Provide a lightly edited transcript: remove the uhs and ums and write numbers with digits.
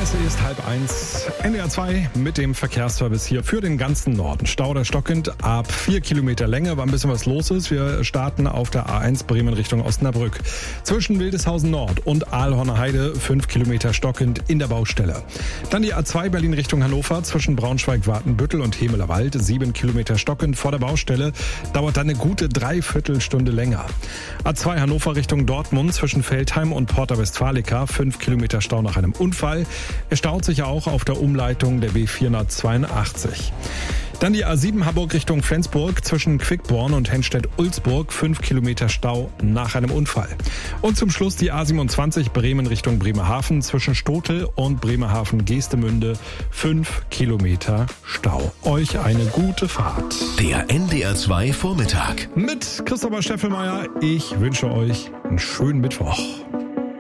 Es ist 12:30. NDR 2 mit dem Verkehrsservice hier für den ganzen Norden. Stau oder stockend ab 4 Kilometer Länge, war ein bisschen was los ist. Wir starten auf der A1 Bremen Richtung Osnabrück. Zwischen Wildeshausen Nord und Aalhorner Heide 5 Kilometer stockend in der Baustelle. Dann die A2 Berlin Richtung Hannover zwischen Braunschweig-Watenbüttel und Hemelerwald 7 Kilometer stockend vor der Baustelle. Dauert dann eine gute Dreiviertelstunde länger. A2 Hannover Richtung Dortmund zwischen Veltheim und Porta Westfalica 5 Kilometer Stau nach einem Unfall. Es staut sich auch auf der Umleitung der B482. Dann die A7 Hamburg Richtung Flensburg zwischen Quickborn und Henstedt-Ulzburg 5 Kilometer Stau nach einem Unfall. Und zum Schluss die A27 Bremen Richtung Bremerhaven zwischen Stotel und Bremerhaven-Geestemünde 5 Kilometer Stau. Euch eine gute Fahrt. Der NDR 2 Vormittag. Mit Christopher Steffelmeier. Ich wünsche euch einen schönen Mittwoch.